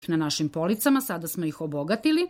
na našim policama, sada smo ih obogatili.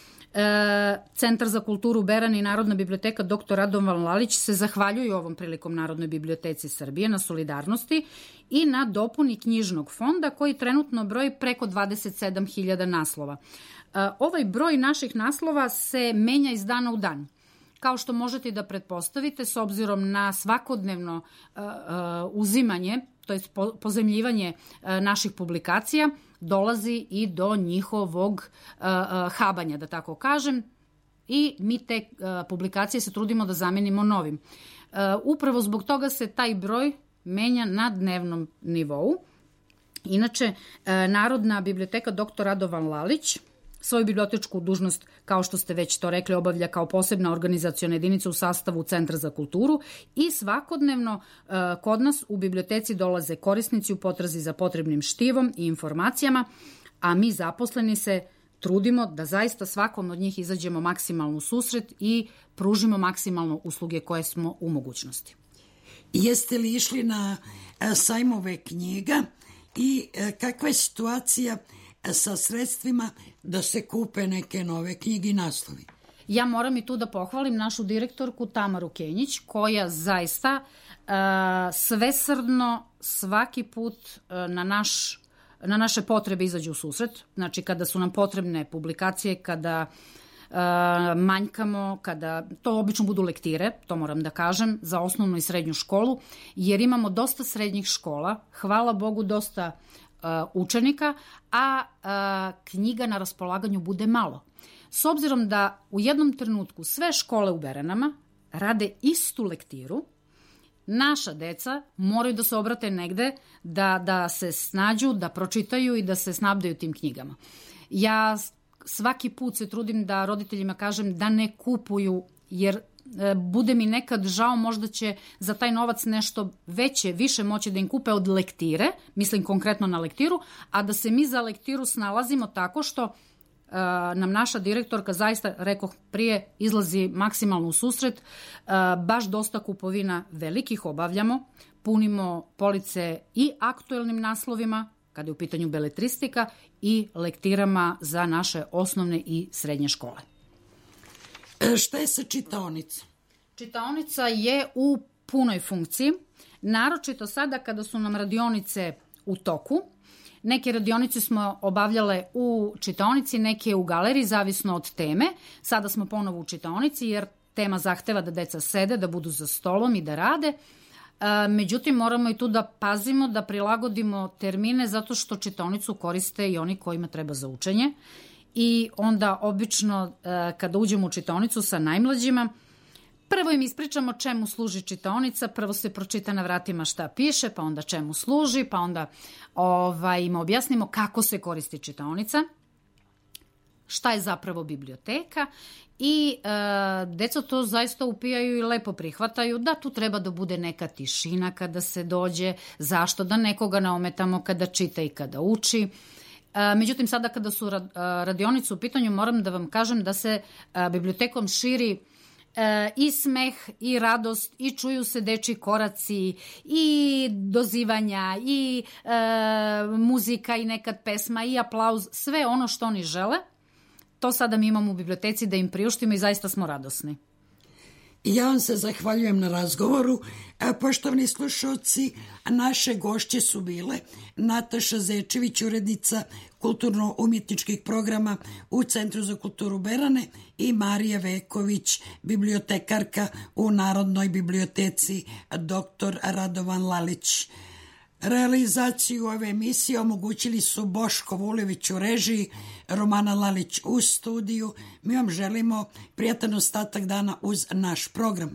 Centar za kulturu Berane i Narodna biblioteka dr. Radovan Lalić se zahvaljuju ovom prilikom Narodnoj biblioteci Srbije na solidarnosti i na dopuni knjižnog fonda koji trenutno broji preko 27.000 naslova. Ovaj broj naših naslova se menja iz dana u dan. Kao što možete da pretpostavite, s obzirom na svakodnevno uzimanje, to je pozemljivanje naših publikacija, dolazi i do njihovog habanja, da tako kažem, i mi te publikacije se trudimo da zamenimo novim. Upravo zbog toga se taj broj menja na dnevnom nivou. Inače, Narodna biblioteka dr. Radovan Lalić svoju bibliotečku dužnost, kao što ste već to rekli, obavlja kao posebna organizaciona jedinica u sastavu Centra za kulturu i svakodnevno kod nas u biblioteci dolaze korisnici u potrazi za potrebnim štivom i informacijama, a mi zaposleni se trudimo da zaista svakom od njih izađemo maksimalno u susret i pružimo maksimalno usluge koje smo u mogućnosti. Jeste li išli na sajmove knjiga i kakva je situacija sa sredstvima da se kupe neke nove knjige i naslovi? Ja moram i tu da pohvalim našu direktorku Tamaru Kenjić, koja zaista svesrdno svaki put na naše potrebe izađe u susret. Znači, kada su nam potrebne publikacije, kada manjkamo, kada to obično budu lektire, to moram da kažem, za osnovnu i srednju školu, jer imamo dosta srednjih škola, hvala Bogu dosta učenika, a knjiga na raspolaganju bude malo. S obzirom da u jednom trenutku sve škole u Beranama rade istu lektiru, naša deca moraju da se obrate negde, da se snađu, da pročitaju i da se snabdaju tim knjigama. Ja svaki put se trudim da roditeljima kažem da ne kupuju, jer bude mi nekad žao, možda će za taj novac nešto više moći da im kupe od lektire, mislim konkretno na lektiru, a da se mi za lektiru snalazimo tako što nam naša direktorka, zaista rekoh prije, izlazi maksimalno u susret, baš dosta kupovina velikih obavljamo, punimo police i aktuelnim naslovima, kada je u pitanju beletristika, i lektirama za naše osnovne i srednje škole. Šta je sa čitaonicom? Čitaonica je u punoj funkciji, naročito sada kada su nam radionice u toku. Neke radionice smo obavljale u čitaonici, neke u galeriji, zavisno od teme. Sada smo ponovo u čitaonici jer tema zahteva da deca sede, da budu za stolom i da rade. Međutim, moramo i tu da pazimo, da prilagodimo termine, zato što čitaonicu koriste i oni kojima treba za učenje. I onda obično kada uđemo u čitaonicu sa najmlađima, prvo im ispričamo čemu služi čitaonica, prvo se pročita na vratima šta piše, pa onda čemu služi, pa onda im objasnimo kako se koristi čitaonica, šta je zapravo biblioteka i deca to zaista upijaju i lepo prihvataju, da tu treba da bude neka tišina kada se dođe, zašto, da nekoga ne ometamo kada čita i kada uči. Međutim, sada kada su radionice u pitanju, moram da vam kažem da se bibliotekom širi i smeh i radost i čuju se dečji koraci i dozivanja i muzika i nekad pesma i aplauz, sve ono što oni žele, to sada mi imamo u biblioteci da im priuštimo i zaista smo radosni. Ja vam se zahvaljujem na razgovoru. Poštovani slušalci, naše gošće su bile Nataša Zečević, urednica kulturno-umjetničkih programa u Centru za kulturu Berane, i Marija Veković, bibliotekarka u Narodnoj biblioteci dr. Radovan Lalić. Realizaciju ove emisije omogućili su Boško Vulević u režiji, Romana Lalić u studiju. Mi vam želimo prijatan ostatak dana uz naš program.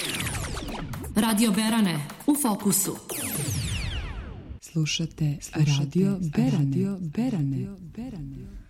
Radio Berane u fokusu. Slušate Radio Berane.